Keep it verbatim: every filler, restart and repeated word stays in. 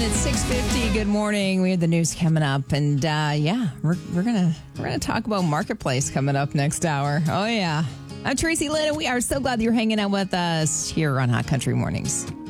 It's six fifty. Good morning. We have the news coming up, and uh, yeah, we're we're gonna we're gonna talk about Marketplace coming up next hour. Oh yeah, I'm Tracy Lynn, and we are so glad that you're hanging out with us here on Hot Country Mornings.